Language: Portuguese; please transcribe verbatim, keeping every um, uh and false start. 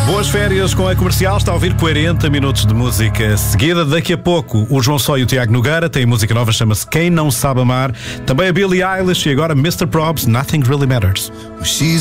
Boas férias com a Comercial, está a ouvir quarenta minutos de música seguida. Daqui a pouco o João Só e o Tiago Nogueira têm música nova, chama-se Quem Não Sabe Amar. Também a Billie Eilish e agora mister Probs, Nothing Really Matters.